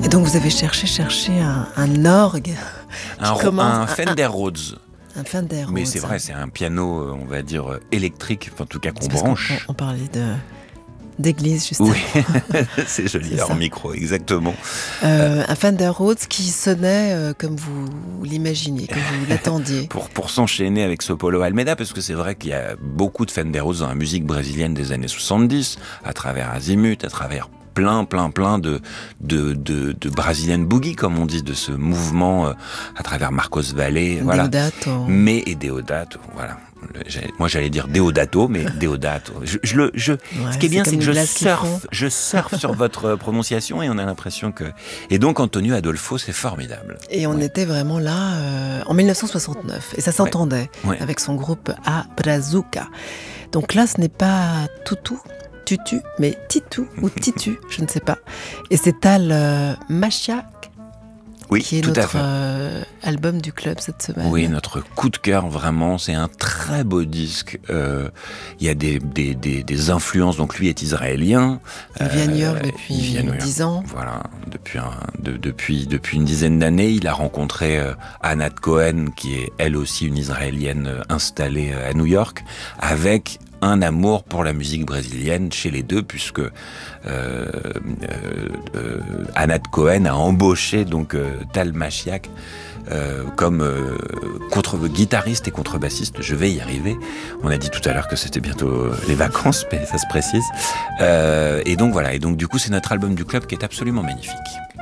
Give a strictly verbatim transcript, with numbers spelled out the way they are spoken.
Et donc vous avez cherché, cherché un, un orgue Un, qui commence, un Fender Rhodes. Un Fender Rhodes. Mais c'est vrai, c'est un piano, on va dire, électrique, en tout cas qu'on C'est parce branche. qu'on- On, parlait de, d'église, justement. Oui, c'est joli, C'est en ça. micro, exactement. Euh, un Fender Rhodes qui sonnait euh, comme vous l'imaginiez, comme vous l'attendiez. Pour, pour s'enchaîner avec ce Paulo Almeida, parce que c'est vrai qu'il y a beaucoup de Fender Rhodes dans la musique brésilienne des années soixante-dix, à travers Azimut, à travers plein, plein, plein de, de, de, de Brazilian Boogie, comme on dit, de ce mouvement euh, à travers Marcos Valle, voilà. Deodato. Mais, et Deodato, voilà. Le- j'allais- Moi, j'allais dire Deodato, mais Deodato. Je, je le, je, Ouais, ce qui est bien, c'est c'est comme que une je glace qu'ils font. surfe, je surfe sur votre euh, prononciation et on a l'impression que... Et donc, Antonio Adolfo, c'est formidable. Et on Ouais. était vraiment là euh, en mille neuf cent soixante-neuf. Et ça s'entendait Ouais. avec son groupe A Brazuca. Donc là, ce n'est pas Toutou, Tutu, mais Titou ou Titu, je ne sais pas. Et c'est Tal euh, Machiac Oui, qui est tout à notre fait. euh, album du club cette semaine. Oui, notre coup de cœur, vraiment, c'est un très beau disque. Euh, Il y a des, des, des, des influences, donc lui est israélien. Il vit à New York Euh, depuis il vit à New York. dix ans. Voilà, depuis, un, de, depuis, depuis une dizaine d'années, il a rencontré euh, Anat Cohen, qui est elle aussi une Israélienne euh, installée euh, à New York, avec un amour pour la musique brésilienne chez les deux, puisque euh, euh, euh, Anat Cohen a embauché donc euh, Tal Machiac euh, comme euh, contre guitariste et contrebassiste. Je vais y arriver. On a dit tout à l'heure que c'était bientôt euh, les vacances, mais ça se précise. Euh, et donc voilà. Et donc du coup, c'est notre album du club qui est absolument magnifique.